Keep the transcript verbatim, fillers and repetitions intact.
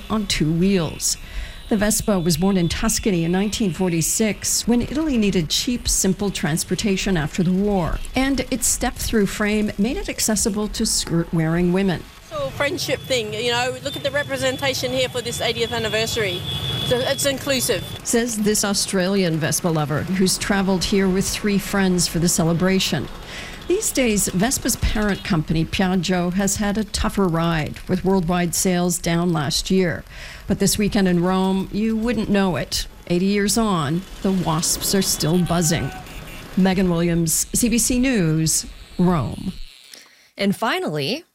on two wheels. The Vespa was born in Tuscany in nineteen forty-six when Italy needed cheap, simple transportation after the war. And its step-through frame made it accessible to skirt-wearing women. So friendship thing, you know, look at the representation here for this eightieth anniversary. So it's inclusive. Says this Australian Vespa lover who's traveled here with three friends for the celebration. These days, Vespa's parent company, Piaggio, has had a tougher ride, with worldwide sales down last year. But this weekend in Rome, you wouldn't know it. eighty years on, the wasps are still buzzing. Megan Williams, C B C News, Rome. And finally,